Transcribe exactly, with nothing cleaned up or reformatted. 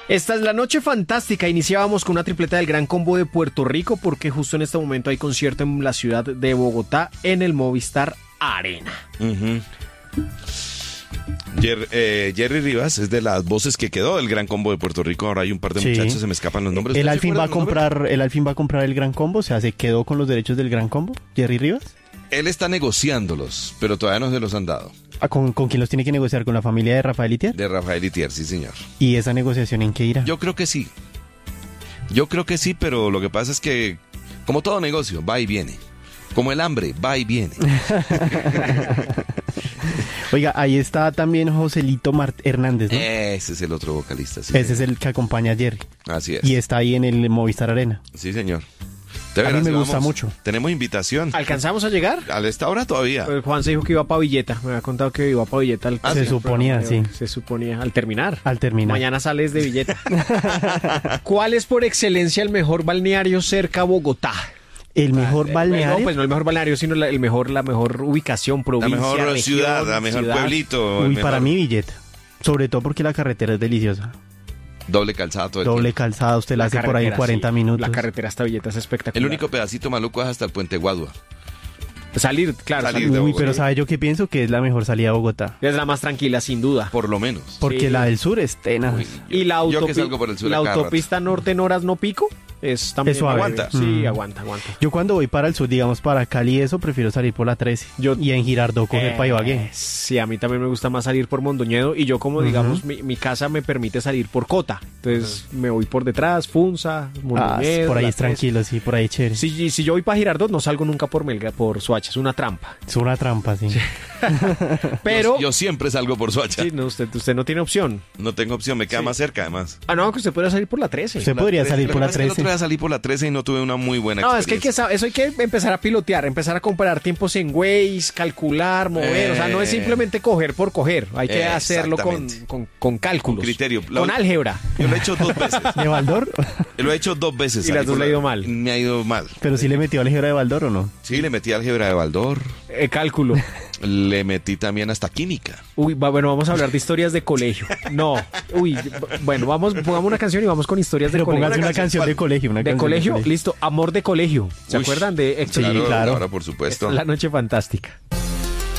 Esta es la noche fantástica. Iniciábamos con una tripleta del Gran Combo de Puerto Rico porque justo en este momento hay concierto en la ciudad de Bogotá en el Movistar Arena. Uh-huh. Jer, eh, Jerry Rivas es de las voces que quedó del Gran Combo de Puerto Rico. Ahora hay un par de sí. muchachos, se me escapan los nombres. El al fin va a comprar, el al fin va a comprar el Gran Combo, o sea, se quedó con los derechos del Gran Combo, Jerry Rivas. Él está negociándolos, pero todavía no se los han dado. ¿Con, ¿Con quién los tiene que negociar? ¿Con la familia de Rafael Itier? De Rafael Itier, sí, señor. ¿Y esa negociación en qué irá? Yo creo que sí. Yo creo que sí, pero lo que pasa es que, como todo negocio, va y viene. Como el hambre, va y viene. Oiga, ahí está también Joselito Mart- Hernández, ¿no? Ese es el otro vocalista. Sí, Ese señor. es el que acompaña a Jerry. Así es. Y está ahí en el Movistar Arena. Sí, señor. De veras, a mí me gusta vamos, mucho. Tenemos invitación. ¿Alcanzamos a llegar? A esta hora todavía. Pues Juan se dijo que iba para Villeta. Me había contado que iba para Villeta. Al ah, se suponía, sí. Se suponía. Al terminar. Al terminar. Mañana sales de Villeta. ¿Cuál es por excelencia el mejor balneario cerca a Bogotá? ¿El mejor ah, balneario? No, pues no el mejor balneario, sino la, el mejor, la mejor ubicación, provincia, la mejor región, ciudad, la mejor ciudad. pueblito. Uy, mejor... para mí Villeta. Sobre todo porque la carretera es deliciosa. Doble calzada todo el Doble tiempo. calzada, usted la, la hace por ahí en cuarenta sí. minutos. La carretera hasta Villeta es espectacular. El único pedacito maluco es hasta el Puente Guadua. Salir, claro. Salir salir. Uy, pero ¿sabe yo qué pienso? Que es la mejor salida a Bogotá. Es la más tranquila, sin duda. Por lo menos. Porque sí. la del sur es tenaz. Uy, y la, yo autopi- que salgo por el sur la cada autopista rato. norte en horas no pico es también es suave. Aguanta. Sí, mm. aguanta, aguanta. Yo cuando voy para el sur, digamos para Cali y eso, prefiero salir por la trece. Yo, y en Girardot coger eh, para Ibagué. Sí, a mí también me gusta más salir por Mondoñedo y yo como uh-huh. digamos, mi, mi casa me permite salir por Cota. Entonces uh-huh. me voy por detrás, Funza, Mondoñedo. Ah, por ahí es tres. tranquilo, sí, por ahí es chévere. Si, si yo voy para Girardot no salgo nunca por Melga, por Soacha, es una trampa. Es una trampa, sí. Pero yo, yo siempre salgo por Soacha. Sí, no, usted, usted no tiene opción. No tengo opción, me queda sí. más cerca además. Ah, no, que usted podría salir por la trece. Usted la podría trece. salir por la trece. El otro día salí por la trece y no tuve una muy buena no, experiencia. es que, hay que saber, eso hay que empezar a pilotear, empezar a comparar tiempos en Waze, calcular, mover. Eh, o sea, no es simplemente coger por coger. Hay que eh, hacerlo con, con, con cálculos. Con criterio. Con la, álgebra. Yo lo he hecho dos veces. ¿De Baldor? Lo he hecho dos veces. Y las dos le ha ido mal. Me ha ido mal. ¿Pero sí le metió álgebra de Baldor o no? Sí, le metí álgebra de Baldor. Eh, cálculo. Le metí también hasta química. Uy, va, bueno, vamos a hablar de historias de colegio. No, uy, bueno, vamos, pongamos una canción y vamos con historias Pero de colegio. Una, una canción de colegio. Una ¿De canción colegio? De colegio. Listo, Amor de colegio. ¿Se Uy, acuerdan de Héctor? Claro, sí, claro. Ahora, por supuesto. La noche fantástica.